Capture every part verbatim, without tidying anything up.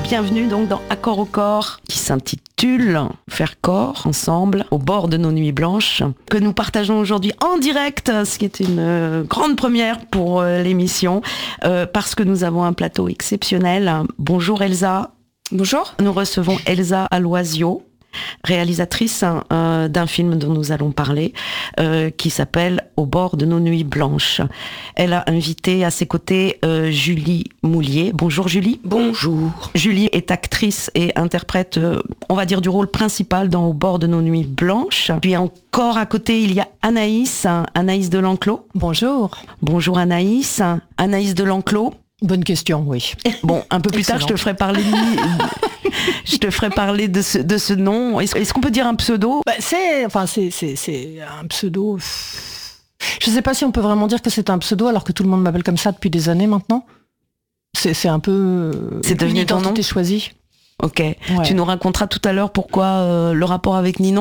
Bienvenue donc dans Accord au corps, qui s'intitule Faire corps ensemble au bord de nos nuits blanches, que nous partageons aujourd'hui en direct, ce qui est une euh, grande première pour euh, l'émission, euh, parce que nous avons un plateau exceptionnel. Bonjour Elsa. Bonjour. Nous recevons Elsa Aloisio, réalisatrice euh, d'un film dont nous allons parler, euh, qui s'appelle Au bord de nos nuits blanches. Elle a invité à ses côtés euh, Julie Moulier. Bonjour Julie. Bonjour. Julie est actrice et interprète, euh, on va dire, du rôle principal dans Au bord de nos nuits blanches. Puis encore à côté, il y a Anaïs, Anaïs Delanclos. Bonjour. Bonjour Anaïs. Anaïs Delanclos. Bonne question, oui. Bon, un peu plus Excellent. tard, je te ferai parler de, je te ferai parler de ce, de ce nom. Est-ce, est-ce qu'on peut dire un pseudo ? Bah, c'est, enfin, c'est, c'est, c'est un pseudo. Je sais pas si on peut vraiment dire que c'est un pseudo alors que tout le monde m'appelle comme ça depuis des années maintenant. C'est, c'est un peu. C'est devenu une ton nom ? identité choisie. Ok. Ouais. Tu nous raconteras tout à l'heure pourquoi euh, le rapport avec Ninon ?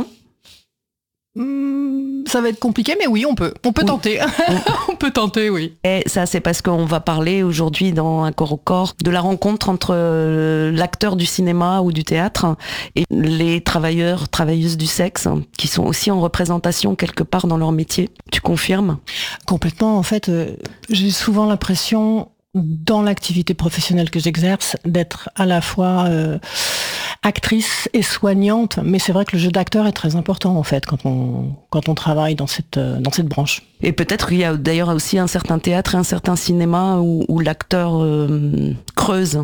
Mmh, ça va être compliqué, mais oui, on peut. On peut Oui. tenter. on peut tenter, oui. Et ça, c'est parce qu'on va parler aujourd'hui dans Un corps au corps de la rencontre entre euh, l'acteur du cinéma ou du théâtre et les travailleurs, travailleuses du sexe, qui sont aussi en représentation quelque part dans leur métier. Tu confirmes ? Complètement. En fait, euh, j'ai souvent l'impression, dans l'activité professionnelle que j'exerce, d'être à la fois euh, actrice et soignante, mais c'est vrai que le jeu d'acteur est très important en fait quand on quand on travaille dans cette euh, dans cette branche. Et peut-être qu'il y a d'ailleurs aussi un certain théâtre et un certain cinéma où, où l'acteur euh, creuse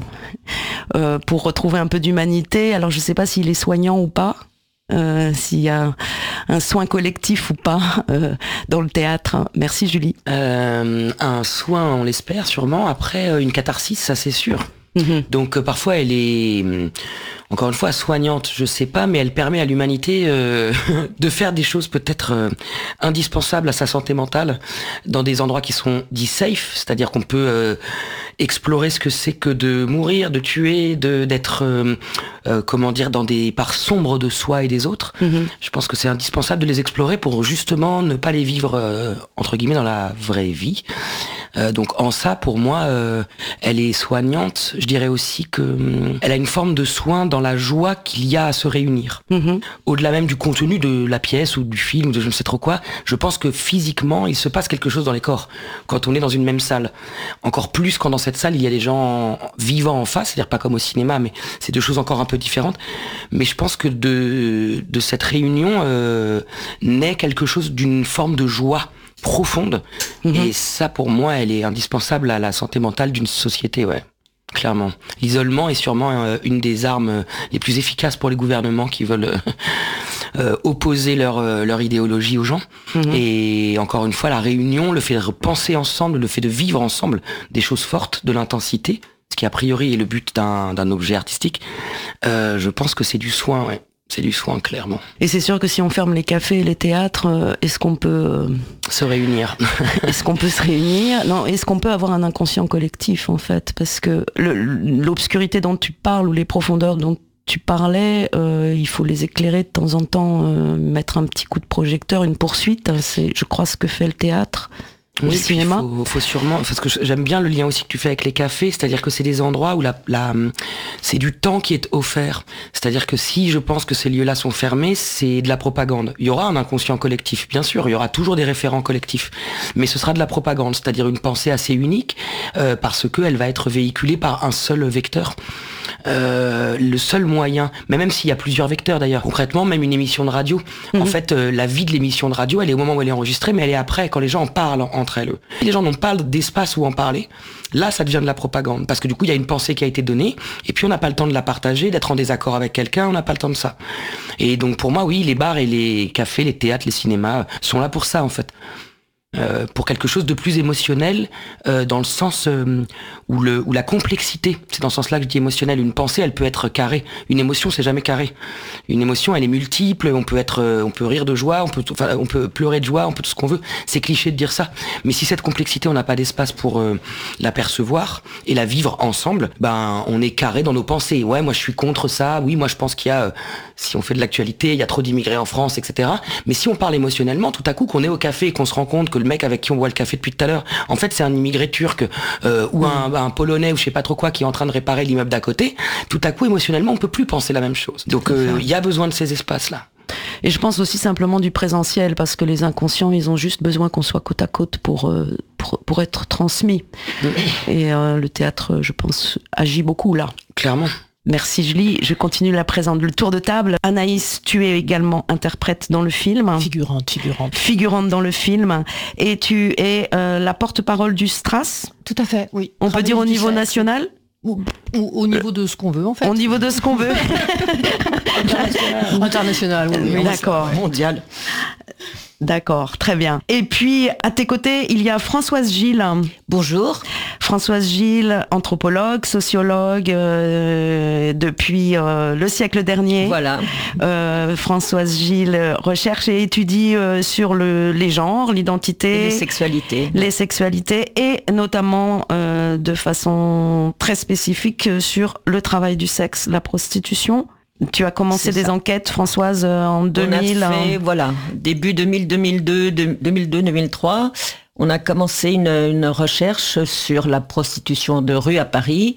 euh, pour retrouver un peu d'humanité. Alors je ne sais pas s'il est soignant ou pas. Euh, s'il y a un soin collectif ou pas euh, dans le théâtre. Merci Julie. Euh, un soin, on l'espère sûrement. Après, euh, une catharsis, ça c'est sûr. Mm-hmm. Donc euh, parfois elle est, euh, encore une fois, soignante, je sais pas, mais elle permet à l'humanité euh, de faire des choses peut-être euh, indispensables à sa santé mentale dans des endroits qui sont dits safe, c'est-à-dire qu'on peut euh, explorer ce que c'est que de mourir, de tuer, de d'être, euh, euh, comment dire, dans des parts sombres de soi et des autres. Mm-hmm. Je pense que c'est indispensable de les explorer pour justement ne pas les vivre euh, entre guillemets dans la vraie vie. Euh, donc en ça, pour moi, euh, elle est soignante. Je dirais aussi que euh, elle a une forme de soin dans la joie qu'il y a à se réunir. Mm-hmm. Au-delà même du contenu de la pièce ou du film ou de je ne sais trop quoi, je pense que physiquement, il se passe quelque chose dans les corps quand on est dans une même salle. Encore plus quand dans cette salle, il y a des gens vivants en face, c'est-à-dire pas comme au cinéma, mais c'est deux choses encore un peu différentes. Mais je pense que de, de cette réunion euh, naît quelque chose d'une forme de joie profonde. Mm-hmm. Et ça, pour moi, elle est indispensable à la santé mentale d'une société, ouais. Clairement. L'isolement est sûrement euh, une des armes euh, les plus efficaces pour les gouvernements qui veulent euh, euh, opposer leur, euh, leur idéologie aux gens. Mmh. Et encore une fois, la réunion, le fait de penser ensemble, le fait de vivre ensemble des choses fortes, de l'intensité, ce qui a priori est le but d'un, d'un objet artistique, euh, je pense que c'est du soin, ouais. C'est du soin, clairement. Et c'est sûr que si on ferme les cafés et les théâtres, euh, est-ce qu'on peut... Euh, se réunir. Est-ce qu'on peut se réunir ? Non, est-ce qu'on peut avoir un inconscient collectif, en fait ? Parce que le, l'obscurité dont tu parles, ou les profondeurs dont tu parlais, euh, il faut les éclairer de temps en temps, euh, mettre un petit coup de projecteur, une poursuite. C'est, je crois, ce que fait le théâtre. Oui, le cinéma. Il faut, faut sûrement, parce que j'aime bien le lien aussi que tu fais avec les cafés, c'est-à-dire que c'est des endroits où la, la, c'est du temps qui est offert. C'est-à-dire que si je pense que ces lieux-là sont fermés, c'est de la propagande. Il y aura un inconscient collectif, bien sûr, il y aura toujours des référents collectifs, mais ce sera de la propagande, c'est-à-dire une pensée assez unique, euh, parce que elle va être véhiculée par un seul vecteur. Euh, le seul moyen, mais même s'il y a plusieurs vecteurs d'ailleurs, concrètement, même une émission de radio, mmh. en fait, euh, la vie de l'émission de radio, elle est au moment où elle est enregistrée, mais elle est après, quand les gens en parlent entre elles. Si les gens n'ont pas d'espace où en parler, là, ça devient de la propagande, parce que du coup, il y a une pensée qui a été donnée, et puis on n'a pas le temps de la partager, d'être en désaccord avec quelqu'un, on n'a pas le temps de ça. Et donc, pour moi, oui, les bars et les cafés, les théâtres, les cinémas sont là pour ça, en fait. Euh, pour quelque chose de plus émotionnel, euh, dans le sens euh, où, le, où la complexité, c'est dans ce sens-là que je dis émotionnel, une pensée elle peut être carrée, une émotion c'est jamais carré, une émotion elle est multiple, on peut être, euh, on peut rire de joie, on peut, enfin, on peut pleurer de joie, on peut tout ce qu'on veut, c'est cliché de dire ça, mais si cette complexité on n'a pas d'espace pour euh, la percevoir et la vivre ensemble, ben on est carré dans nos pensées, ouais moi je suis contre ça, oui moi je pense qu'il y a euh, si on fait de l'actualité, il y a trop d'immigrés en France, et cetera. Mais si on parle émotionnellement, tout à coup, qu'on est au café et qu'on se rend compte que le mec avec qui on boit le café depuis tout à l'heure, en fait, c'est un immigré turc euh, ou un, un polonais ou je sais pas trop quoi qui est en train de réparer l'immeuble d'à côté, tout à coup, émotionnellement, on peut plus penser la même chose. Donc, il euh, y a besoin de ces espaces-là. Et je pense aussi simplement du présentiel, parce que les inconscients, ils ont juste besoin qu'on soit côte à côte pour, euh, pour, pour être transmis. Et euh, le théâtre, je pense, agit beaucoup là. Clairement. Merci Julie. Je continue la présente, le tour de table. Anaïs, tu es également interprète dans le film. Figurante, figurante. Figurante dans le film. Et tu es euh, la porte-parole du Stras. Tout à fait, oui. On peut dire au niveau national ? Ou, ou au niveau de ce qu'on veut, en fait. Au niveau de ce qu'on veut. International. International, oui. oui D'accord. Mondial. D'accord, très bien. Et puis, à tes côtés, il y a Françoise Gilles. Bonjour. Françoise Gilles, anthropologue, sociologue, euh, depuis euh, le siècle dernier. Voilà. Euh, Françoise Gilles recherche et étudie euh, sur le, les genres, l'identité. Et les sexualités. Les sexualités et notamment euh, de façon très spécifique sur le travail du sexe, la prostitution. Tu as commencé des enquêtes, Françoise, en deux mille. On a fait, voilà, début deux mille, deux mille deux, deux mille deux, deux mille trois. On a commencé une, une recherche sur la prostitution de rue à Paris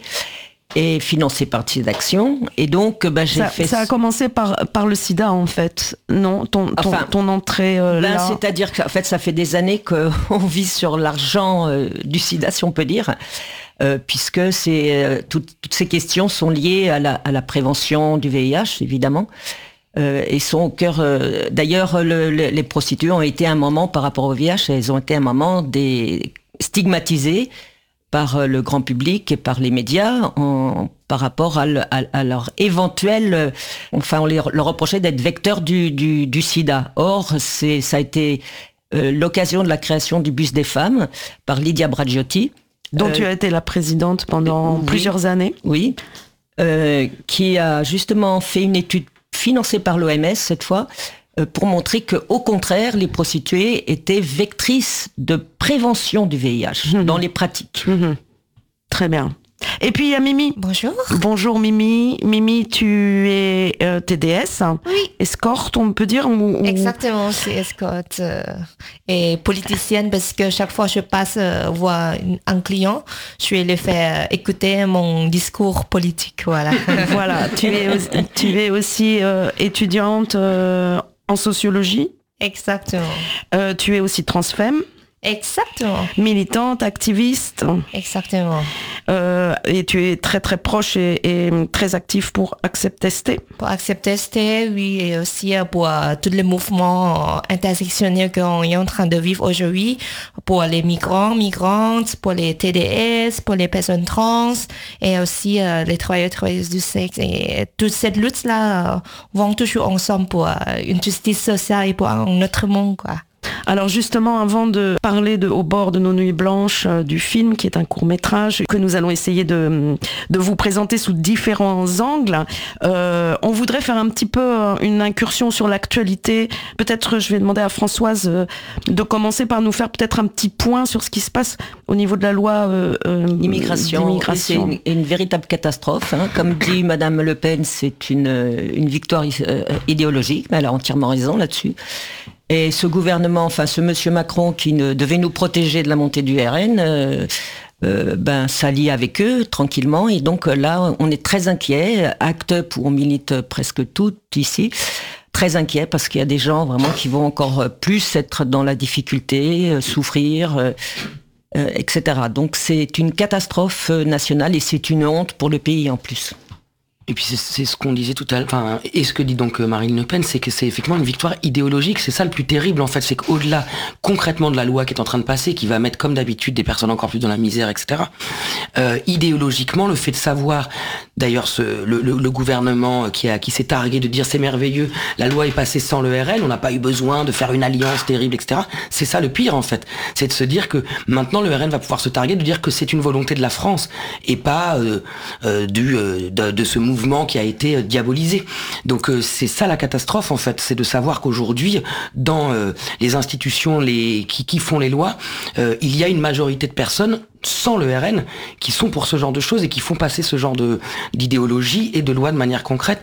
et financée par Tiers d'Action. Et donc, bah, j'ai ça, fait... Ça a commencé par, par le sida, en fait. Non, ton, ton, enfin, ton entrée euh, ben, là. C'est-à-dire qu'en fait, ça fait des années qu'on vit sur l'argent euh, du sida, si on peut dire. Euh, puisque c'est, euh, tout, toutes ces questions sont liées à la, à la prévention du V I H, évidemment, euh, et sont au cœur... Euh, d'ailleurs, le, le, les prostituées ont été un moment, par rapport au V I H, elles ont été un moment des, stigmatisées par euh, le grand public et par les médias en, par rapport à, le, à, à leur éventuel... Euh, enfin, on les, leur reprochait d'être vecteurs du, du, du sida. Or, c'est, ça a été euh, l'occasion de la création du Bus des femmes par Lydia Bragiotti, dont euh, tu as été la présidente pendant oui, plusieurs années. Oui, euh, qui a justement fait une étude financée par l'O M S cette fois, euh, pour montrer qu'au contraire, les prostituées étaient vectrices de prévention du V I H mmh. dans les pratiques. Mmh. Très bien. Et puis il y a Mimi. Bonjour. Bonjour Mimi. Mimi, tu es euh, T D S. Oui. Escorte, on peut dire ou, ou... Exactement, c'est escorte euh, et politicienne parce que chaque fois que je passe euh, voir un client, je vais lui faire écouter mon discours politique. Voilà. Voilà. Tu es aussi, tu es aussi euh, étudiante euh, en sociologie. Exactement. Euh, tu es aussi transfemme. Exactement. Militante, activiste. Exactement. Euh, et tu es très très proche et, et très active pour Acceptester. Pour Acceptester, oui, et aussi pour euh, tous les mouvements intersectionnels qu'on est en train de vivre aujourd'hui, pour les migrants, migrantes, pour les T D S, pour les personnes trans, et aussi euh, les travailleurs, travailleuses du sexe. Et toute cette lutte-là euh, vont toujours ensemble pour euh, une justice sociale et pour un autre monde, quoi. Alors justement, avant de parler de Au bord de nos nuits blanches, euh, du film, qui est un court-métrage que nous allons essayer de, de vous présenter sous différents angles, euh, on voudrait faire un petit peu euh, une incursion sur l'actualité. Peut-être je vais demander à Françoise euh, de commencer par nous faire peut-être un petit point sur ce qui se passe au niveau de la loi euh, euh, immigration. d'immigration. C'est une, une véritable catastrophe. Hein. Comme dit Madame Le Pen, c'est une, une victoire euh, idéologique. Elle a entièrement raison là-dessus. Et ce gouvernement, enfin ce monsieur Macron qui ne, devait nous protéger de la montée du R N, euh, euh, ben s'allie avec eux tranquillement. Et donc là, on est très inquiet. Act Up, où on milite presque toutes ici, très inquiet parce qu'il y a des gens vraiment qui vont encore plus être dans la difficulté, euh, souffrir, euh, euh, et cetera. Donc c'est une catastrophe nationale et c'est une honte pour le pays en plus. Et puis c'est, c'est ce qu'on disait tout à l'heure, enfin, et ce que dit donc Marine Le Pen, c'est que c'est effectivement une victoire idéologique. C'est ça le plus terrible en fait, c'est qu'au-delà concrètement de la loi qui est en train de passer, qui va mettre comme d'habitude des personnes encore plus dans la misère, et cetera. Euh, idéologiquement, le fait de savoir, d'ailleurs, ce, le, le, le gouvernement qui a qui s'est targué de dire c'est merveilleux, la loi est passée sans le R N, on n'a pas eu besoin de faire une alliance terrible, et cetera. C'est ça le pire en fait, c'est de se dire que maintenant le R N va pouvoir se targuer de dire que c'est une volonté de la France et pas euh, euh, du euh, de, de ce mouvement mouvement qui a été diabolisé. Donc euh, c'est ça la catastrophe en fait, c'est de savoir qu'aujourd'hui dans euh, les institutions les qui, qui font les lois, euh, il y a une majorité de personnes sans le R N qui sont pour ce genre de choses et qui font passer ce genre de d'idéologie et de loi de manière concrète.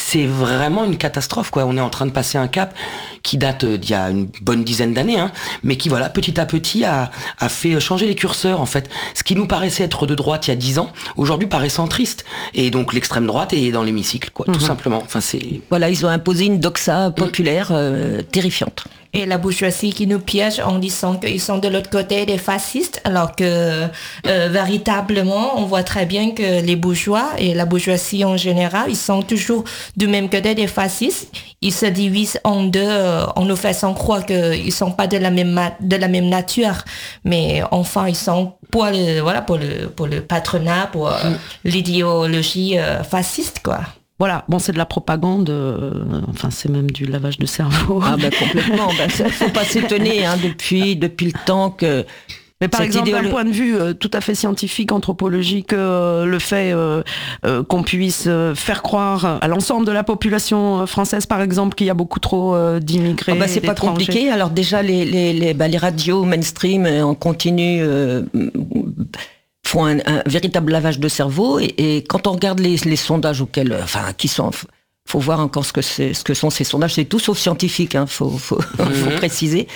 c'est vraiment une catastrophe, quoi. On est en train de passer un cap qui date d'il y a une bonne dizaine d'années, hein, mais qui, voilà, petit à petit a, a fait changer les curseurs, en fait. Ce qui nous paraissait être de droite il y a dix ans, aujourd'hui paraît centriste. Et donc l'extrême droite est dans l'hémicycle, quoi, mmh. tout simplement. Enfin, c'est... Voilà, ils ont imposé une doxa populaire euh, terrifiante. Et la bourgeoisie qui nous piège en disant qu'ils sont de l'autre côté des fascistes, alors que euh, véritablement, on voit très bien que les bourgeois et la bourgeoisie en général, ils sont toujours du même côté des fascistes. Ils se divisent en deux euh, en nous faisant croire qu'ils sont pas de la même ma- de la même nature, mais enfin ils sont pour le voilà pour le pour le patronat, pour euh, l'idéologie euh, fasciste, quoi. Voilà, bon, c'est de la propagande, euh, enfin, c'est même du lavage de cerveau. Ah ben complètement, ben, ça, faut pas s'étonner, hein, depuis, depuis le temps que... Mais par exemple, idéolo... d'un point de vue euh, tout à fait scientifique, anthropologique, euh, le fait euh, euh, qu'on puisse euh, faire croire à l'ensemble de la population française, par exemple, qu'il y a beaucoup trop euh, d'immigrés, ah ben, c'est pas compliqué. Alors déjà, les, les, les, ben, les radios mainstream en continu... Euh, font un, un véritable lavage de cerveau et, et quand on regarde les, les sondages auxquels, enfin, qui sont, faut voir encore ce que c'est, ce que sont ces sondages. C'est tout sauf scientifique, hein, faut, faut, mmh. faut préciser.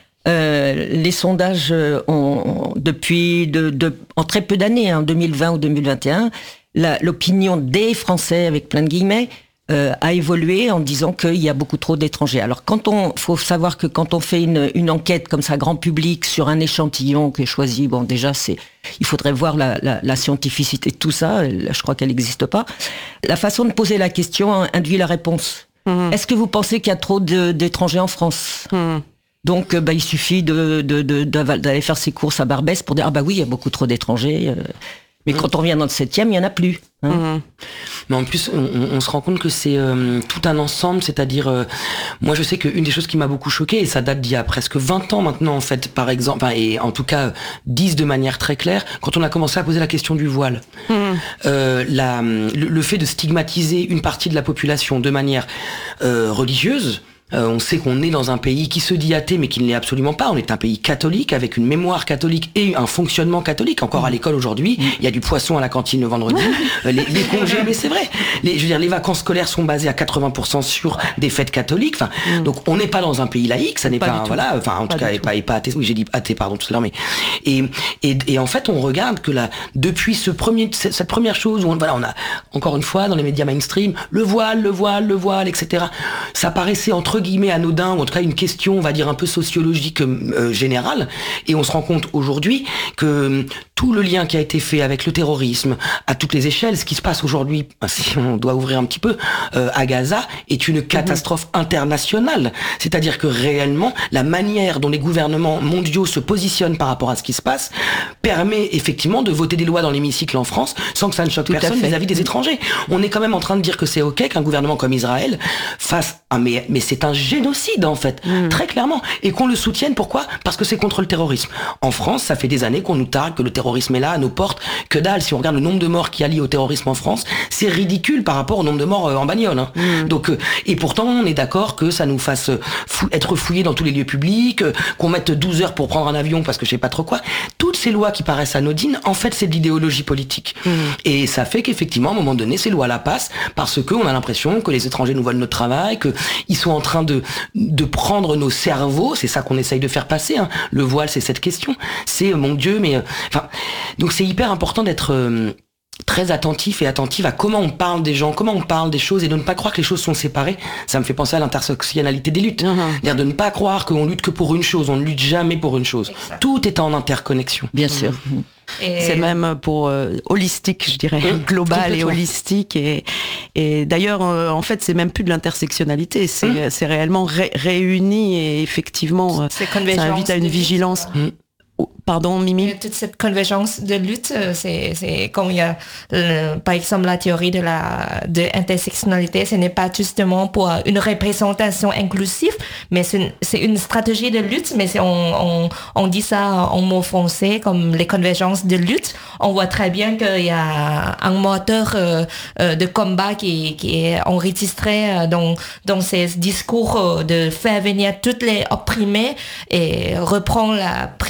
Euh, les sondages ont, depuis de, de, en très peu d'années, en hein, deux mille vingt ou deux mille vingt et un, la, l'opinion des Français, avec plein de guillemets, euh, a évolué en disant qu'il y a beaucoup trop d'étrangers. Alors, quand on, faut savoir que quand on fait une, une enquête comme ça, grand public, sur un échantillon qui est choisi, bon, déjà, c'est, il faudrait voir la, la, la scientificité de tout ça. Je crois qu'elle n'existe pas. La façon de poser la question induit la réponse. Mmh. Est-ce que vous pensez qu'il y a trop de, d'étrangers en France ? Mmh. Donc, bah, il suffit de, de, de, d'aller faire ses courses à Barbès pour dire « Ah bah oui, il y a beaucoup trop d'étrangers. » Mais mmh. quand on revient dans le septième, il n'y en a plus. Hein. Mmh. Mais en plus, on, on se rend compte que c'est euh, tout un ensemble, c'est-à-dire, euh, moi je sais qu'une des choses qui m'a beaucoup choquée, et ça date d'il y a presque vingt ans maintenant en fait, par exemple, et en tout cas disent de manière très claire, quand on a commencé à poser la question du voile, mmh. euh, la, le, le fait de stigmatiser une partie de la population de manière euh, religieuse, Euh, on sait qu'on est dans un pays qui se dit athée mais qui ne l'est absolument pas. On est un pays catholique avec une mémoire catholique et un fonctionnement catholique. Encore à l'école aujourd'hui, il y a du poisson à la cantine le vendredi. Euh, les, les congés, mais c'est vrai. Les, je veux dire, les vacances scolaires sont basées à quatre-vingts pour cent sur des fêtes catholiques. Enfin, mm. donc on n'est pas dans un pays laïque. Ça n'est pas, pas un, voilà. Enfin, en pas tout cas, et pas, et pas athée. Oui, j'ai dit athée, pardon, tout à l'heure. Mais et, et et en fait, on regarde que là, depuis ce premier, cette première chose où on, voilà, on a encore une fois dans les médias mainstream le voile, le voile, le voile, et cetera. Ça paraissait entre guillemets anodin, ou en tout cas une question, on va dire, un peu sociologique euh, générale, et on se rend compte aujourd'hui que euh, tout le lien qui a été fait avec le terrorisme, à toutes les échelles, ce qui se passe aujourd'hui, si on doit ouvrir un petit peu, euh, à Gaza, est une catastrophe mmh. internationale. C'est-à-dire que réellement, la manière dont les gouvernements mondiaux se positionnent par rapport à ce qui se passe, permet effectivement de voter des lois dans l'hémicycle en France, sans que ça ne choque tout personne vis-à-vis des étrangers. On est quand même en train de dire que c'est ok qu'un gouvernement comme Israël fasse un, mais, mais c'est un génocide en fait, mmh. très clairement, et qu'on le soutienne. Pourquoi ? Parce que c'est contre le terrorisme. En France, ça fait des années qu'on nous targue que le terrorisme est là à nos portes, que dalle. Si on regarde le nombre de morts qui a lié au terrorisme en France, c'est ridicule par rapport au nombre de morts euh, en bagnole. Hein. Mmh. Donc, euh, et pourtant, on est d'accord que ça nous fasse fou- être fouillés dans tous les lieux publics, euh, qu'on mette douze heures pour prendre un avion parce que je sais pas trop quoi. Toutes ces lois qui paraissent anodines, en fait, c'est de l'idéologie politique. Mmh. Et ça fait qu'effectivement, à un moment donné, ces lois-là passent parce qu'on a l'impression que les étrangers nous volent notre travail, qu'ils sont en train de de prendre nos cerveaux. C'est ça qu'on essaye de faire passer. Hein. Le voile, c'est cette question. C'est, mon Dieu, mais... Enfin, euh, donc c'est hyper important d'être... Euh, très attentif et attentive à comment on parle des gens, comment on parle des choses, et de ne pas croire que les choses sont séparées. Ça me fait penser à l'intersectionnalité des luttes. Mmh. C'est-à-dire de ne pas croire qu'on lutte que pour une chose, on ne lutte jamais pour une chose. Exact. Tout est en interconnexion. Bien sûr. Mmh. Et c'est même pour euh, holistique, je dirais, mmh, global et holistique. Et, et d'ailleurs, euh, en fait, c'est même plus de l'intersectionnalité, c'est, mmh. c'est réellement ré- réuni, et effectivement, ça invite à une vigilance. Mmh. Pardon, Mimi. Toute cette convergence de lutte, c'est, c'est comme il y a, euh, par exemple, la théorie de la de intersectionnalité. Ce n'est pas justement pour une représentation inclusive, mais c'est une, c'est une stratégie de lutte. Mais c'est, on, on, on dit ça en mots français comme les convergences de lutte. On voit très bien qu'il y a un moteur euh, de combat qui, qui est enregistré dans, dans ces discours de faire venir toutes les opprimés et reprendre la prise de conscience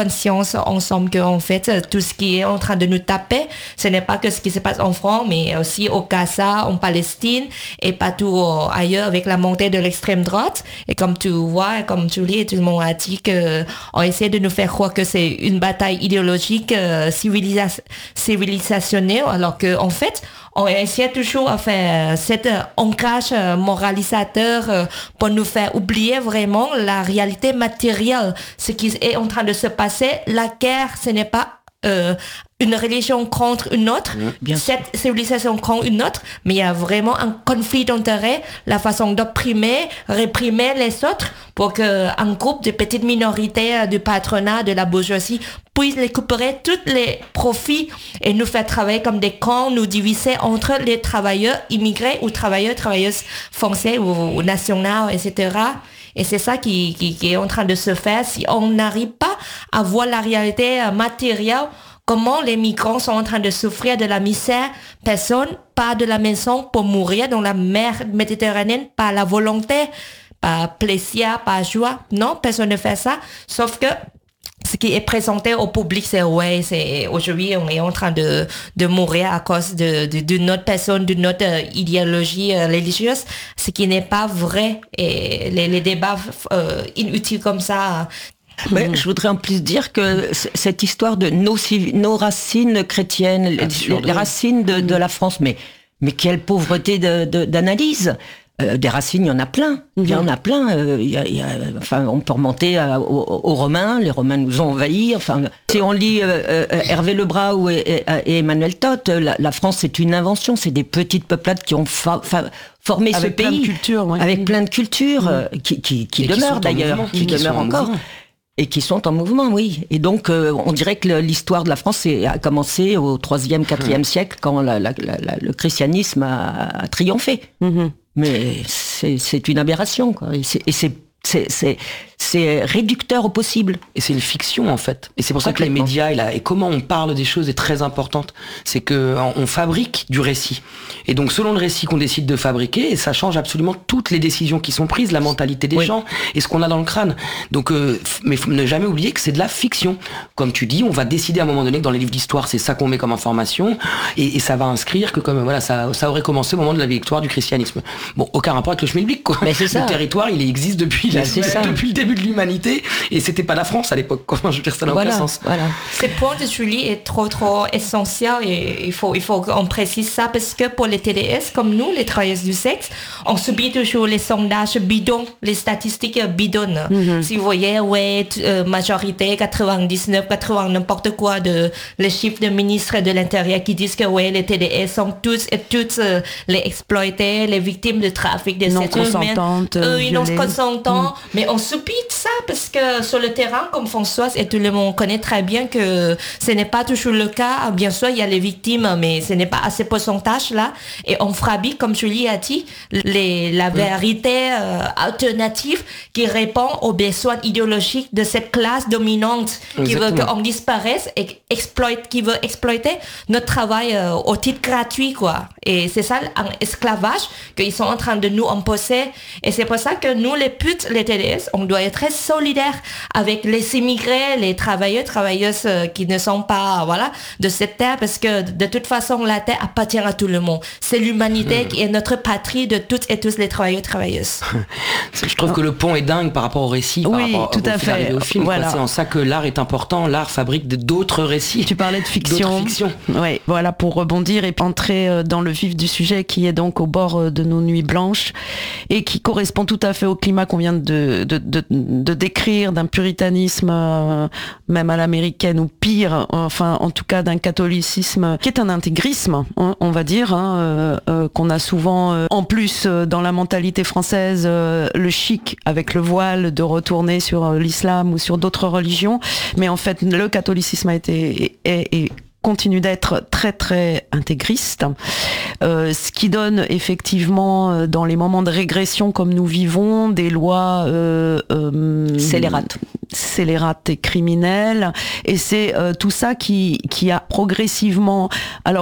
conscience ensemble que en fait tout ce qui est en train de nous taper, ce n'est pas que ce qui se passe en France, mais aussi au Gaza, en Palestine et partout ailleurs avec la montée de l'extrême droite. Et comme tu vois, comme tu lis, tout le monde a dit que on essaie de nous faire croire que c'est une bataille idéologique euh, civilisa- civilisationnelle, alors que en fait on essaie toujours à faire cet ancrage moralisateur pour nous faire oublier vraiment la réalité matérielle, ce qui est en train de se passer. La guerre, ce n'est pas euh, une religion contre une autre, mmh, cette civilisation contre une autre, mais il y a vraiment un conflit d'intérêts, la façon d'opprimer, réprimer les autres pour qu'un groupe de petites minorités du patronat, de la bourgeoisie puisse récupérer tous les profits et nous faire travailler comme des cons, nous diviser entre les travailleurs immigrés ou travailleurs, travailleuses français ou, ou nationaux, et cetera. Et c'est ça qui, qui, qui est en train de se faire. Si on n'arrive pas à voir la réalité matérielle, comment les migrants sont en train de souffrir de la misère, personne pas de la maison pour mourir dans la mer Méditerranée, pas la volonté, pas plaisir, pas joie. Non, personne ne fait ça, sauf que ce qui est présenté au public, c'est ouais, c'est aujourd'hui on est en train de de mourir à cause de de d'une autre personne, d'une autre euh, idéologie euh, religieuse, ce qui n'est pas vrai. Et les les débats euh, inutiles comme ça. Mais mmh. je voudrais en plus dire que c- cette histoire de nos, nos racines chrétiennes, les, les racines de, de la France, mais mais quelle pauvreté de, de, d'analyse. Euh, des racines, il y en a plein. Il y en a plein. Euh, il y a, il y a, enfin, on peut remonter à, aux, aux Romains. Les Romains nous ont envahis. Enfin, si on lit euh, euh, Hervé Lebrun et, et, et Emmanuel Todt, la, la France, c'est une invention. C'est des petites peuplades qui ont fa, fa, formé avec ce pays. Plein de cultures, ouais. Avec plein de cultures, euh, qui, qui, qui demeurent d'ailleurs, mouvement, qui, qui demeurent encore. Et qui sont en mouvement, oui. Et donc, euh, on dirait que l'histoire de la France a commencé au troisième, quatrième siècle, quand la, la, la, la, le christianisme a, a triomphé. Mm-hmm. Mais c'est, c'est une aberration, quoi. Et c'est, et c'est, c'est, c'est, c'est réducteur au possible. Et c'est une fiction, en fait. Et c'est pour ça que les médias et, la, et comment on parle des choses est très importante. C'est que on fabrique du récit. Et donc, selon le récit qu'on décide de fabriquer, ça change absolument toutes les décisions qui sont prises, la mentalité des oui. gens et ce qu'on a dans le crâne. Donc, euh, mais faut ne jamais oublier que c'est de la fiction. Comme tu dis, on va décider à un moment donné que dans les livres d'histoire, c'est ça qu'on met comme information, et, et ça va inscrire que comme voilà, ça, ça aurait commencé au moment de la victoire du christianisme. Bon, aucun rapport avec le schmilblick, quoi. Mais c'est ça. Le territoire, il existe depuis, la, depuis le début de l'humanité, et c'était pas la France à l'époque. Quoi. Je veux dire, ça n'a voilà, aucun sens. Voilà. Ce point de Julie est trop trop essentiel et il faut il faut qu'on précise ça parce que pour les T D S comme nous, les travailleuses du sexe, on subit toujours les sondages bidons, les statistiques bidonnes. Mm-hmm. Si vous voyez, ouais, euh, majorité quatre-vingt-dix-neuf, quatre-vingts n'importe quoi de les chiffres de ministres de l'Intérieur qui disent que ouais, les T D S sont tous et toutes euh, les exploités, les victimes de trafic des non consentantes, euh, non consentants, mm. mais on subit ça parce que sur le terrain, comme Françoise et tout le monde connaît très bien que ce n'est pas toujours le cas. Bien sûr, il y a les victimes, mais ce n'est pas à ces pourcentages-là. Et on fabrique, comme Julie a dit, les, la vérité euh, alternative qui répond aux besoins idéologiques de cette classe dominante qui Exactement. veut qu'on disparaisse et exploite, qui veut exploiter notre travail euh, au titre gratuit, quoi. Et c'est ça, un esclavage qu'ils sont en train de nous imposer. Et c'est pour ça que nous, les putes, les T D S, on doit être très solidaires avec les immigrés, les travailleurs, travailleuses euh, qui ne sont pas, voilà, de cette terre, parce que de toute façon, la terre appartient à tout le monde. C'est l'humanité mmh. qui est notre patrie de toutes et tous les travailleurs, travailleuses. Je trouve que le pont est dingue par rapport au récit, par oui, rapport tout à fait. au film. Voilà. C'est en ça que l'art est important. L'art fabrique d'autres récits. Tu parlais de fiction. fiction. Oui, voilà, pour rebondir et entrer dans le vif du sujet qui est donc au bord de nos nuits blanches et qui correspond tout à fait au climat qu'on vient de, de, de, de décrire, d'un puritanisme euh, même à l'américaine ou pire, enfin en tout cas d'un catholicisme qui est un intégrisme, hein, on va dire, hein, euh, euh, qu'on a souvent euh, en plus euh, dans la mentalité française euh, le chic avec le voile de retourner sur euh, l'islam ou sur d'autres religions, mais en fait le catholicisme a été est, est, continue d'être très très intégriste, euh, ce qui donne effectivement euh, dans les moments de régression comme nous vivons des lois euh, euh, scélérates scélérates et criminelles, et c'est euh, tout ça qui qui a progressivement alors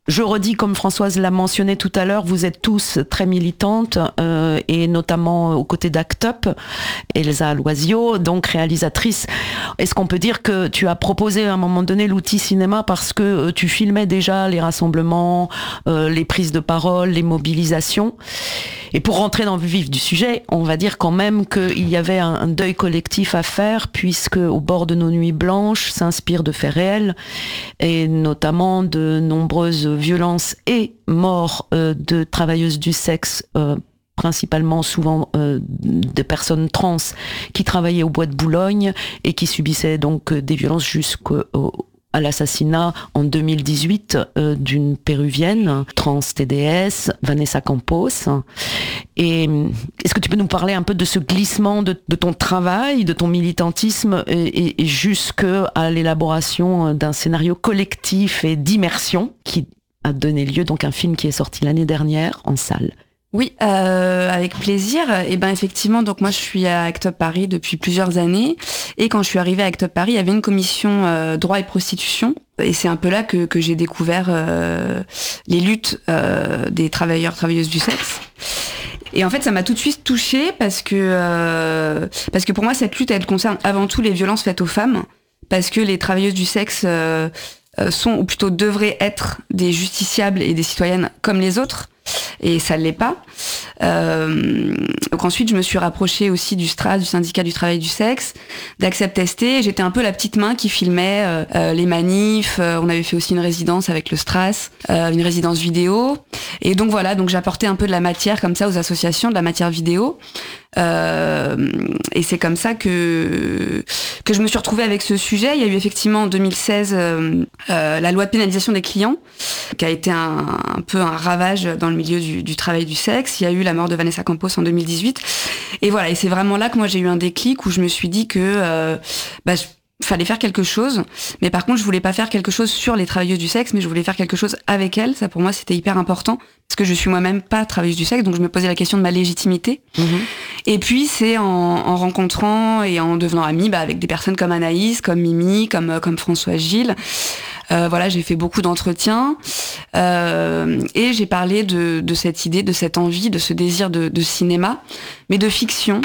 Je redis, comme Françoise l'a mentionné tout à l'heure, vous êtes tous très militantes, euh, et notamment aux côtés d'Act Up, Elsa Loisio, donc réalisatrice. Est-ce qu'on peut dire que tu as proposé à un moment donné l'outil cinéma parce que euh, tu filmais déjà les rassemblements, euh, les prises de parole, les mobilisations? Et pour rentrer dans le vif du sujet, on va dire quand même qu'il y avait un, un deuil collectif à faire, puisque Au bord de nos nuits blanches s'inspire de faits réels, et notamment de nombreuses violences et morts euh, de travailleuses du sexe, euh, principalement souvent euh, des personnes trans qui travaillaient au bois de Boulogne et qui subissaient donc des violences jusqu'au à l'assassinat en deux mille dix-huit euh, d'une péruvienne trans T D S, Vanessa Campos. Et est-ce que tu peux nous parler un peu de ce glissement de, de ton travail, de ton militantisme et, et jusqu'à l'élaboration d'un scénario collectif et d'immersion qui a donné lieu donc à un film qui est sorti l'année dernière en salle? Oui, euh, avec plaisir. Et ben effectivement, donc moi je suis à Act Up Paris depuis plusieurs années. Et quand je suis arrivée à Act Up Paris, il y avait une commission euh, droit et prostitution. Et c'est un peu là que, que j'ai découvert euh, les luttes euh, des travailleurs, travailleuses du sexe. Et en fait, ça m'a tout de suite touchée parce que euh, parce que pour moi, cette lutte, elle concerne avant tout les violences faites aux femmes, parce que les travailleuses du sexe euh, sont, ou plutôt devraient être, des justiciables et des citoyennes comme les autres. Et ça ne l'est pas. Euh, donc ensuite, je me suis rapprochée aussi du S T R A S, du syndicat du travail du sexe, d'Accept S T. J'étais un peu la petite main qui filmait euh, euh, les manifs. Euh, on avait fait aussi une résidence avec le S T R A S, euh, une résidence vidéo. Et donc voilà, donc j'apportais un peu de la matière comme ça aux associations, de la matière vidéo. Euh, et c'est comme ça que que je me suis retrouvée avec ce sujet. Il y a eu effectivement en deux mille seize euh, euh, la loi de pénalisation des clients, qui a été un, un peu un ravage dans le milieu du, du travail du sexe. Il y a eu la mort de Vanessa Campos en deux mille dix-huit. Et voilà, et c'est vraiment là que moi j'ai eu un déclic où je me suis dit que euh, bah, je, fallait faire quelque chose, mais par contre je voulais pas faire quelque chose sur les travailleuses du sexe, mais je voulais faire quelque chose avec elles. Ça pour moi c'était hyper important parce que je suis moi-même pas travailleuse du sexe, donc je me posais la question de ma légitimité. Mmh. Et puis c'est en, en rencontrant et en devenant amie bah, avec des personnes comme Anaïs, comme Mimi, comme comme François Gilles. Euh, voilà, j'ai fait beaucoup d'entretiens euh, et j'ai parlé de, de cette idée, de cette envie, de ce désir de, de cinéma, mais de fiction.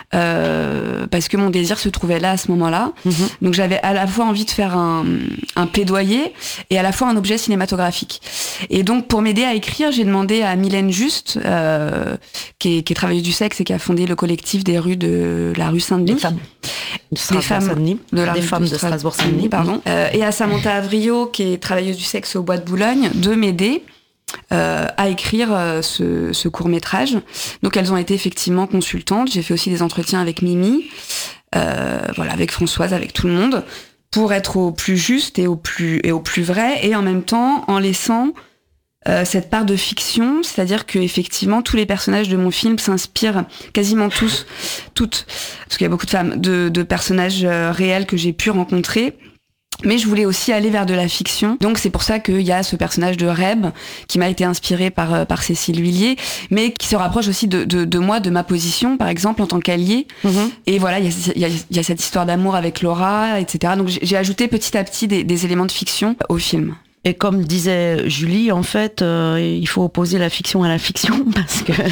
Euh, parce que mon désir se trouvait là à ce moment-là. Mmh. Donc j'avais à la fois envie de faire un, un plaidoyer et à la fois un objet cinématographique. Et donc pour m'aider à écrire, j'ai demandé à Mylène Juste, euh, qui, est, qui est travailleuse du sexe et qui a fondé le collectif des rues de la rue Saint-Denis. Des femmes. De des femmes de la des rue femmes de, de Strasbourg-Saint-Denis, pardon. Euh, et à Samantha Avrio, qui est travailleuse du sexe au Bois de Boulogne, de m'aider Euh, à écrire euh, ce, ce court-métrage. Donc elles ont été effectivement consultantes. J'ai fait aussi des entretiens avec Mimi, euh, voilà, avec Françoise, avec tout le monde, pour être au plus juste et au plus, et au plus vrai, et en même temps en laissant euh, cette part de fiction, c'est-à-dire que effectivement tous les personnages de mon film s'inspirent quasiment tous, toutes, parce qu'il y a beaucoup de femmes, de, de personnages euh, réels que j'ai pu rencontrer. Mais je voulais aussi aller vers de la fiction. Donc c'est pour ça qu'il y a ce personnage de Reb qui m'a été inspiré par, par Cécile Huillier, mais qui se rapproche aussi de, de, de moi, de ma position, par exemple, en tant qu'allié. Mmh. Et voilà, il y a, y, a, y a cette histoire d'amour avec Laura, et cetera. Donc j'ai ajouté petit à petit des, des éléments de fiction au film. Et comme disait Julie, en fait, euh, il faut opposer la fiction à la fiction, parce que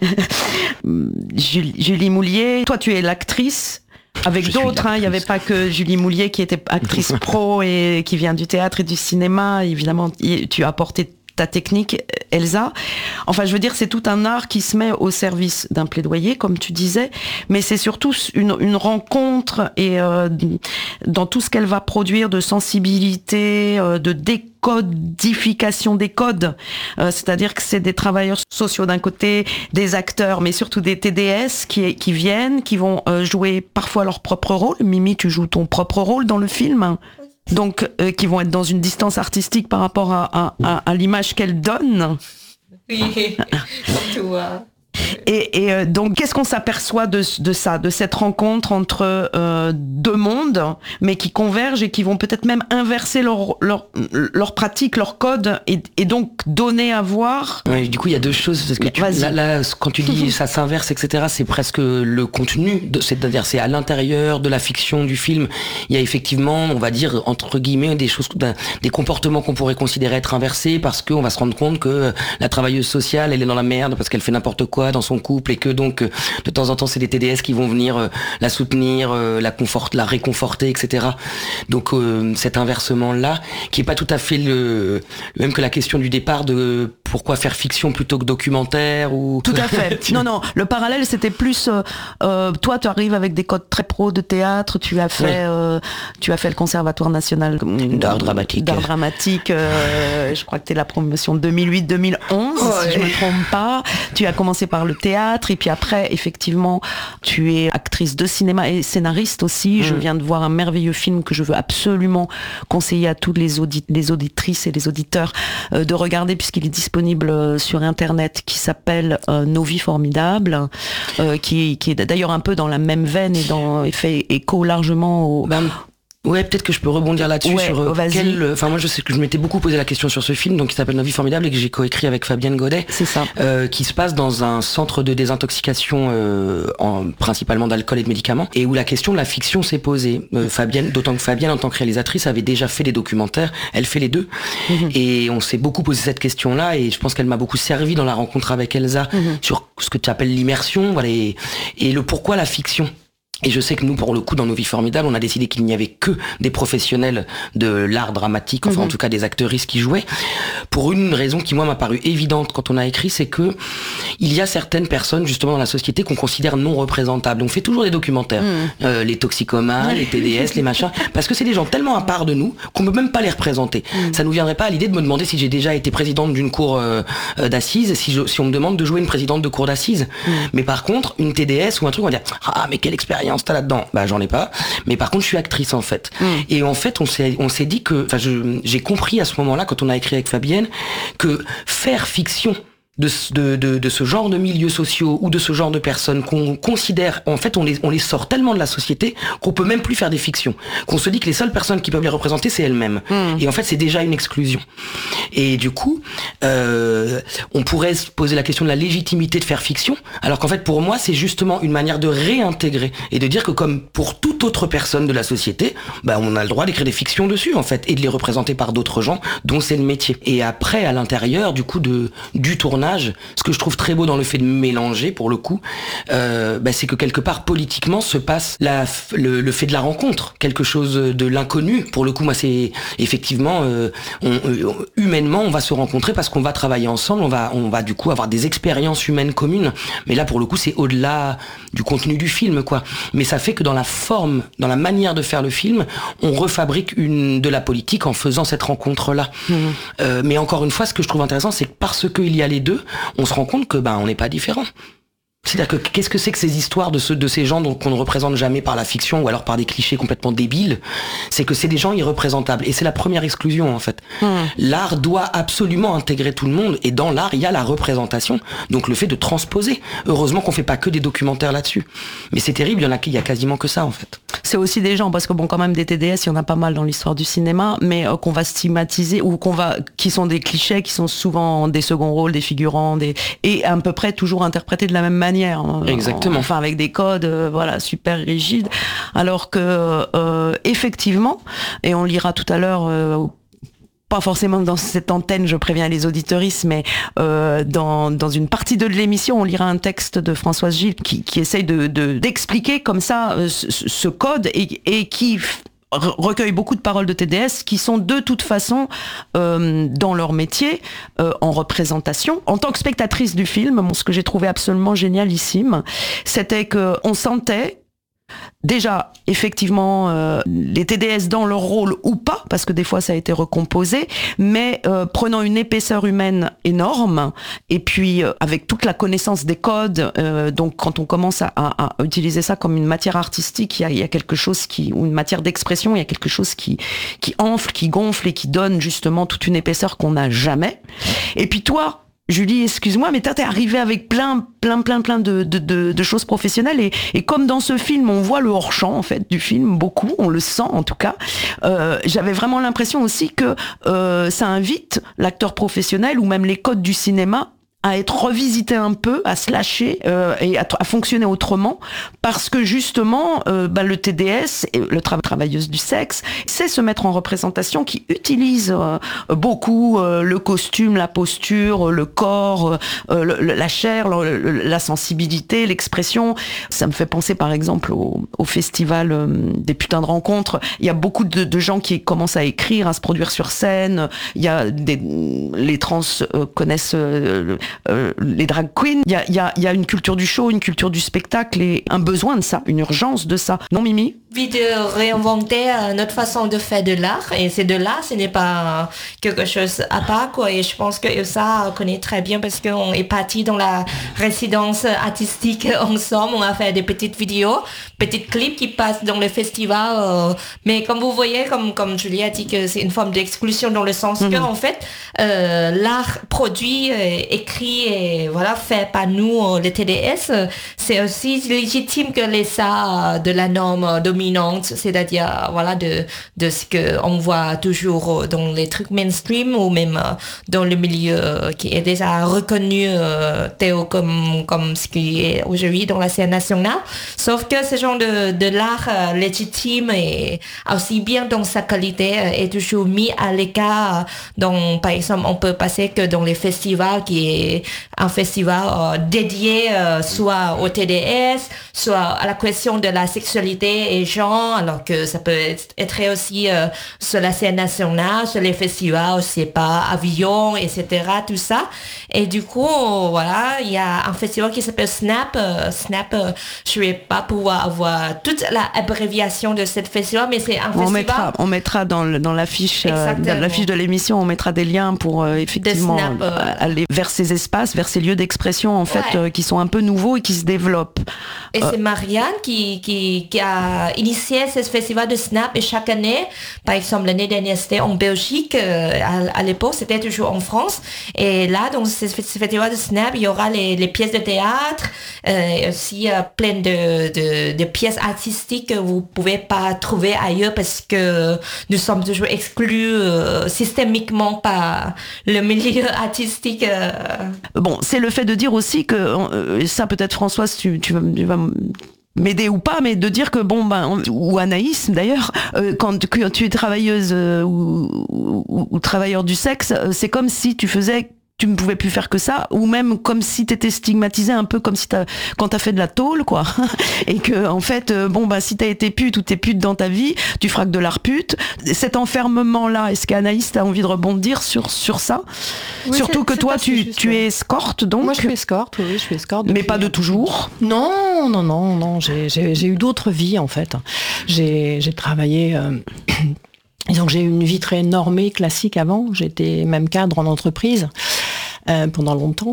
Julie, Julie Moulier, toi tu es l'actrice. Avec d'autres, hein, il n'y avait pas que Julie Moulier qui était actrice pro et qui vient du théâtre et du cinéma. Évidemment, tu as apporté ta technique, Elsa. Enfin, je veux dire, c'est tout un art qui se met au service d'un plaidoyer, comme tu disais, mais c'est surtout une, une rencontre et euh, dans tout ce qu'elle va produire de sensibilité, euh, de décodification des codes. Euh, c'est-à-dire que c'est des travailleurs sociaux d'un côté, des acteurs, mais surtout des T D S qui, qui viennent, qui vont euh, jouer parfois leur propre rôle. Mimi, tu joues ton propre rôle dans le film. Donc, euh, qui vont être dans une distance artistique par rapport à, à, à, à l'image qu'elle donne. Oui, tout. Et, et euh, donc, qu'est-ce qu'on s'aperçoit de, de ça, de cette rencontre entre euh, deux mondes, mais qui convergent et qui vont peut-être même inverser leur, leur, leur pratique, leur code, et, et donc donner à voir. Ouais, du coup, il y a deux choses. Parce que tu, là, là, quand tu dis ça s'inverse, et cetera, c'est presque le contenu, de, c'est-à-dire c'est à l'intérieur de la fiction du film. Il y a effectivement, on va dire, entre guillemets, des choses, des comportements qu'on pourrait considérer être inversés parce qu'on va se rendre compte que la travailleuse sociale, elle est dans la merde parce qu'elle fait n'importe quoi dans son couple et que donc, de temps en temps, c'est des T D S qui vont venir la soutenir, la conforte, la réconforter, et cetera. Donc, euh, cet inversement-là, qui est pas tout à fait le, le même que la question du départ de pourquoi faire fiction plutôt que documentaire ou... Tout à fait. Non, non, le parallèle, c'était plus... Euh, euh, toi, tu arrives avec des codes très pro de théâtre, tu as fait, oui. euh, tu as fait le Conservatoire national d'art dramatique. D'art dramatique, euh, je crois que tu es la promotion deux mille huit deux mille onze, ouais. si je me trompe pas. Tu as commencé par le théâtre, et puis après, effectivement, tu es actrice de cinéma et scénariste aussi. Mmh. Je viens de voir un merveilleux film que je veux absolument conseiller à toutes les, audit- les auditrices et les auditeurs euh, de regarder, puisqu'il est disponible sur internet, qui s'appelle euh, Nos vies formidables, euh, qui, qui est d'ailleurs un peu dans la même veine et, dans, et fait écho largement au... Ben... Ouais, peut-être que je peux rebondir là-dessus ouais, sur vas-y. quel. Enfin, moi, je sais que je m'étais beaucoup posé la question sur ce film, donc qui s'appelle Nos vies formidables et que j'ai coécrit avec Fabienne Godet. C'est ça. Euh, qui se passe dans un centre de désintoxication, euh, en, principalement d'alcool et de médicaments, et où la question de la fiction s'est posée. Euh, Fabienne, d'autant que Fabienne, en tant que réalisatrice, avait déjà fait des documentaires. Elle fait les deux, mm-hmm. et on s'est beaucoup posé cette question-là, et je pense qu'elle m'a beaucoup servi dans la rencontre avec Elsa mm-hmm. sur ce que tu appelles l'immersion, voilà, et, et le pourquoi la fiction. Et je sais que nous, pour le coup, dans Nos vies formidables, on a décidé qu'il n'y avait que des professionnels de l'art dramatique, enfin mmh. en tout cas des actrices qui jouaient, pour une raison qui, moi, m'a paru évidente quand on a écrit, c'est que il y a certaines personnes, justement, dans la société qu'on considère non représentables. On fait toujours des documentaires, mmh. euh, les toxicomanes, les T D S, les machins, parce que c'est des gens tellement à part de nous qu'on peut même pas les représenter. Mmh. Ça nous viendrait pas à l'idée de me demander si j'ai déjà été présidente d'une cour euh, d'assises, si, je, si on me demande de jouer une présidente de cour d'assises. Mmh. Mais par contre, une T D S ou un truc, on va dire « Ah, mais quelle expérience t'as là-dedans ?» Bah j'en ai pas, mais par contre je suis actrice en fait. Mm. Et en fait on s'est on s'est dit que, enfin je j'ai compris à ce moment-là quand on a écrit avec Fabienne que faire fiction de, de, de, de ce genre de milieux sociaux ou de ce genre de personnes qu'on considère, en fait on les, on les sort tellement de la société qu'on peut même plus faire des fictions, qu'on se dit que les seules personnes qui peuvent les représenter c'est elles-mêmes. Mmh. Et en fait c'est déjà une exclusion. Et du coup euh, on pourrait se poser la question de la légitimité de faire fiction, alors qu'en fait pour moi c'est justement une manière de réintégrer et de dire que comme pour toute autre personne de la société, bah on a le droit d'écrire des fictions dessus en fait et de les représenter par d'autres gens dont c'est le métier. Et après à l'intérieur du coup de du tournage, ce que je trouve très beau dans le fait de mélanger, pour le coup, euh, bah, c'est que quelque part, politiquement, se passe la, le, le fait de la rencontre, quelque chose de l'inconnu. Pour le coup, moi, c'est effectivement, euh, on, euh, humainement, on va se rencontrer parce qu'on va travailler ensemble, on va, on va du coup avoir des expériences humaines communes. Mais là, pour le coup, c'est au-delà du contenu du film, quoi. Mais ça fait que dans la forme, dans la manière de faire le film, on refabrique une, de la politique en faisant cette rencontre-là. Mmh. Euh, mais encore une fois, ce que je trouve intéressant, c'est que parce qu'il y a les deux, on se rend compte que ben on n'est pas différents. C'est-à-dire que qu'est-ce que c'est que ces histoires de, ce, de ces gens dont, qu'on ne représente jamais par la fiction ou alors par des clichés complètement débiles, c'est que c'est des gens irreprésentables. Et c'est la première exclusion en fait. Mmh. L'art doit absolument intégrer tout le monde et dans l'art il y a la représentation, donc le fait de transposer. Heureusement qu'on fait pas que des documentaires là-dessus. Mais c'est terrible, il y en a, il y a quasiment que ça en fait. C'est aussi des gens, parce que bon quand même des T D S, il y en a pas mal dans l'histoire du cinéma, mais euh, qu'on va stigmatiser ou qu'on va, qui sont des clichés, qui sont souvent des seconds rôles, des figurants, des et à peu près toujours interprétés de la même manière. Exactement. Enfin avec des codes euh, voilà super rigides, alors que euh, effectivement, et on lira tout à l'heure. Euh, pas forcément dans cette antenne, je préviens les auditeuristes, mais euh, dans, dans une partie de l'émission, on lira un texte de Françoise Gilles qui, qui essaye de, de, d'expliquer comme ça euh, ce, ce code et, et qui recueille beaucoup de paroles de T D S qui sont de toute façon euh, dans leur métier euh, en représentation. En tant que spectatrice du film, bon, ce que j'ai trouvé absolument génialissime, c'était que on sentait déjà, effectivement, euh, les T D S dans leur rôle ou pas, parce que des fois ça a été recomposé, mais euh, prenant une épaisseur humaine énorme, et puis euh, avec toute la connaissance des codes, euh, donc quand on commence à, à, à utiliser ça comme une matière artistique, il y a, il y a quelque chose qui, ou une matière d'expression, il y a quelque chose qui, qui enfle, qui gonfle et qui donne justement toute une épaisseur qu'on n'a jamais. Et puis toi, Julie, excuse-moi, mais toi, t'es arrivée avec plein, plein, plein, plein de, de, de, de choses professionnelles et, et comme dans ce film, on voit le hors-champ, en fait, du film, beaucoup, on le sent, en tout cas, euh, j'avais vraiment l'impression aussi que euh, ça invite l'acteur professionnel ou même les codes du cinéma à être revisité un peu, à se lâcher euh, et à, à fonctionner autrement, parce que justement, euh, bah, le T D S, le tra- travailleuse du sexe, c'est se mettre en représentation, qui utilise euh, beaucoup euh, le costume, la posture, le corps, euh, le, la chair, le, le, la sensibilité, l'expression. Ça me fait penser par exemple au, au festival euh, des putains de rencontres. Il y a beaucoup de, de gens qui commencent à écrire, à se produire sur scène. Il y a des, les trans euh, connaissent euh, Euh, les drag queens, il y a, y, a, y a une culture du show, une culture du spectacle et un besoin de ça, une urgence de ça. Non, Mimi ? Envie de réinventer notre façon de faire de l'art, et c'est de l'art, ce n'est pas quelque chose à part, quoi. Et je pense que ça connaît très bien parce qu'on est parti dans la résidence artistique ensemble, on a fait des petites vidéos, petits clips qui passent dans le festival, euh, mais comme vous voyez, comme, comme Julie a dit que c'est une forme d'exclusion dans le sens mmh. que en fait euh, l'art produit, euh, écrit et voilà fait par nous, euh, les T D S, euh, c'est aussi légitime que les arts de la norme dominante, c'est-à-dire voilà de de ce que on voit toujours dans les trucs mainstream ou même dans le milieu qui est déjà reconnu euh, Théo comme comme ce qui est aujourd'hui dans la scène nationale. Sauf que ce genre de de l'art euh, légitime et aussi bien dans sa qualité euh, est toujours mis à l'écart. Donc par exemple on peut passer que dans les festivals qui est un festival euh, dédié euh, soit au T D S, soit à la question de la sexualité et genre, alors que ça peut être aussi euh, sur la scène nationale, sur les festivals, c'est pas avion, et cetera, tout ça. Et du coup, voilà, il y a un festival qui s'appelle Snap. Euh, Snap, euh, je vais pas pouvoir avoir toute la abréviation de cette festival, mais c'est un on festival... Mettra, on mettra dans, le, dans l'affiche euh, dans l'affiche de l'émission, on mettra des liens pour euh, effectivement Snap, euh... aller vers ces espaces, vers ces lieux d'expression en fait ouais. euh, qui sont un peu nouveaux et qui se développent. Et euh... c'est Marianne qui, qui, qui a initié ce festival de Snap, et chaque année, par exemple l'année dernière c'était en Belgique, euh, à, à l'époque c'était toujours en France, et là dans ce festival de Snap il y aura les, les pièces de théâtre, euh, aussi euh, plein de, de, de pièces artistiques que vous pouvez pas trouver ailleurs parce que nous sommes toujours exclus euh, systémiquement par le milieu artistique. Euh. Bon, c'est le fait de dire aussi que euh, ça peut-être Françoise tu, tu vas, tu vas m'aider ou pas, mais de dire que bon ben ou Anaïs d'ailleurs, euh, quand, quand tu es travailleuse euh, ou, ou, ou travailleur du sexe, euh, c'est comme si tu faisais tu ne pouvais plus faire que ça, ou même comme si t'étais stigmatisé, un peu comme si t'as, quand t'as fait de la tôle, quoi. Et que, en fait, euh, bon, bah, si t'as été pute ou t'es pute dans ta vie, tu feras que de l'art pute. Cet enfermement-là, est-ce qu'Anaïs, t'as envie de rebondir sur, sur ça? Oui, surtout que toi, tu, juste, tu ouais. es escorte, donc. Moi, je suis escorte, oui, je suis escorte. Mais pas de toujours? Non, non, non, non, j'ai, j'ai, j'ai eu d'autres vies, en fait. J'ai, j'ai travaillé, euh, disons que j'ai eu une vie très normée, classique avant. J'étais même cadre en entreprise. Euh, pendant longtemps.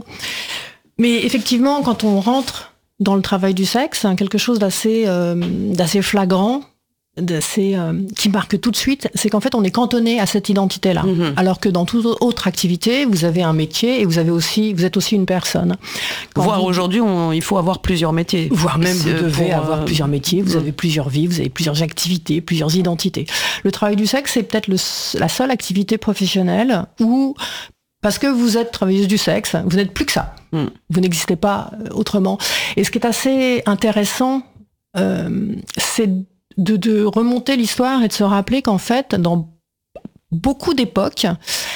Mais effectivement, quand on rentre dans le travail du sexe, hein, quelque chose d'assez, euh, d'assez flagrant, d'assez, euh, qui marque tout de suite, c'est qu'en fait, on est cantonné à cette identité-là. Mmh. Alors que dans toute autre activité, vous avez un métier et vous avez aussi, vous êtes aussi une personne. Quand Voire vous... aujourd'hui, on, il faut avoir plusieurs métiers. Voire même vous devez pour, avoir euh... plusieurs métiers, vous mmh. avez plusieurs vies, vous avez plusieurs activités, plusieurs identités. Le travail du sexe, c'est peut-être le, la seule activité professionnelle où parce que vous êtes travailleuse du sexe, vous n'êtes plus que ça. Mm. Vous n'existez pas autrement. Et ce qui est assez intéressant, euh, c'est de, de remonter l'histoire et de se rappeler qu'en fait, dans beaucoup d'époques,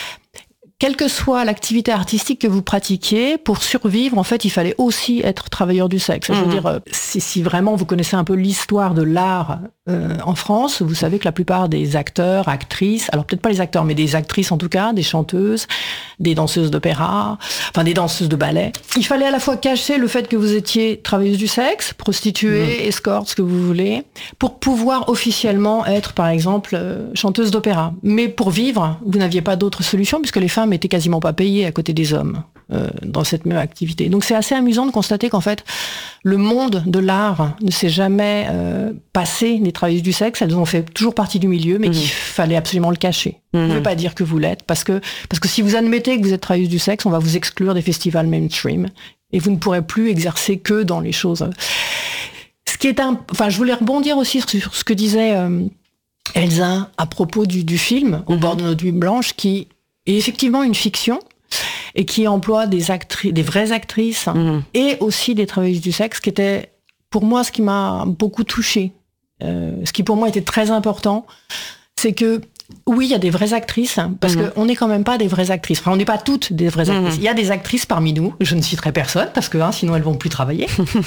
quelle que soit l'activité artistique que vous pratiquiez, pour survivre, en fait, il fallait aussi être travailleur du sexe. Mmh. Je veux dire, si, si vraiment vous connaissez un peu l'histoire de l'art euh, en France, vous savez que la plupart des acteurs, actrices, alors peut-être pas les acteurs, mais des actrices en tout cas, des chanteuses, des danseuses d'opéra, enfin des danseuses de ballet, il fallait à la fois cacher le fait que vous étiez travailleuse du sexe, prostituée, mmh. escorte, ce que vous voulez, pour pouvoir officiellement être, par exemple, euh, chanteuse d'opéra. Mais pour vivre, vous n'aviez pas d'autre solution, puisque les femmes femmes étaient quasiment pas payées à côté des hommes euh, dans cette même activité. Donc c'est assez amusant de constater qu'en fait, le monde de l'art ne s'est jamais euh, passé des travailleuses du sexe. Elles ont fait toujours partie du milieu, mais mmh. qu'il fallait absolument le cacher. Mmh. Vous ne pouvez pas dire que vous l'êtes, parce que, parce que si vous admettez que vous êtes travailleuse du sexe, on va vous exclure des festivals mainstream, et vous ne pourrez plus exercer que dans les choses. Ce qui est un, enfin, je voulais rebondir aussi sur ce que disait euh, Elsa à propos du, du film Au bord de notre nuit blanche, qui est effectivement une fiction et qui emploie des actrices, des vraies actrices mmh. et aussi des travailleuses du sexe, qui était pour moi ce qui m'a beaucoup touchée. Euh, ce qui pour moi était très important, c'est que oui, il y a des vraies actrices, parce mmh. qu'on n'est quand même pas des vraies actrices. Enfin, on n'est pas toutes des vraies actrices. Mmh. Il y a des actrices parmi nous, je ne citerai personne, parce que hein, sinon elles vont plus travailler.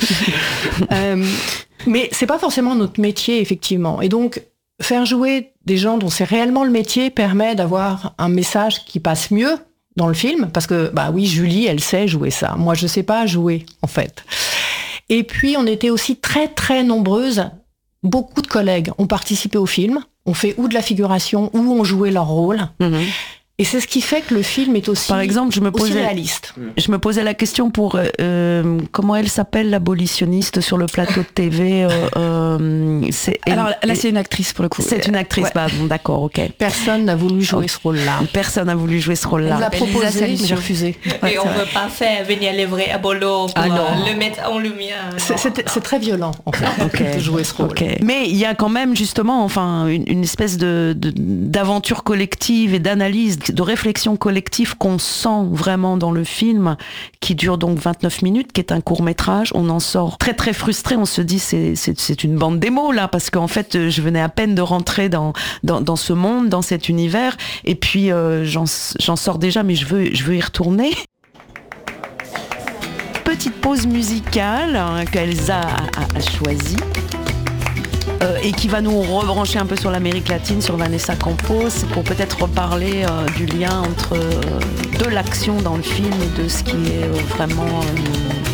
euh, mais c'est pas forcément notre métier, effectivement. Et donc, faire jouer des gens dont c'est réellement le métier permet d'avoir un message qui passe mieux dans le film, parce que, bah oui, Julie, elle sait jouer ça. Moi, je sais pas jouer, en fait. Et puis, on était aussi très, très nombreuses. Beaucoup de collègues ont participé au film, ont fait ou de la figuration, ou ont joué leur rôle. Mmh. Et c'est ce qui fait que le film est aussi, Par exemple, je me aussi posais, réaliste. Je me posais la question pour, euh, comment elle s'appelle, l'abolitionniste sur le plateau de T V euh, euh, c'est, Alors là, c'est une actrice pour le coup. C'est une actrice, ouais. bah bon, d'accord, ok. Personne n'a voulu jouer ce rôle-là. Personne n'a voulu jouer ce rôle-là. On l'a proposé, mais j'ai refusé. Et on ne veut pas faire venir les vrais abolos pour ah le mettre en lumière. C'est, c'est, c'est très violent, en fait, okay. de jouer ce rôle. Okay. Mais il y a quand même, justement, enfin, une, une espèce de, de, d'aventure collective et d'analyse, de réflexion collective qu'on sent vraiment dans le film, qui dure donc vingt-neuf minutes, qui est un court-métrage. On en sort très très frustré, on se dit c'est, c'est, c'est une bande démo là, parce qu'en fait je venais à peine de rentrer dans, dans, dans ce monde, dans cet univers, et puis euh, j'en, j'en sors déjà, mais je veux, je veux y retourner. Petite pause musicale hein, qu'Elsa a, a, a choisie. Euh, et qui va nous rebrancher un peu sur l'Amérique latine, sur Vanessa Campos, pour peut-être reparler euh, du lien entre euh, de l'action dans le film et de ce qui est euh, vraiment euh,